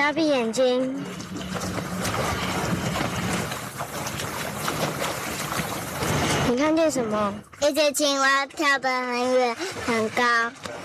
要闭眼睛。你看见什么？ 一只青蛙跳得很远很高。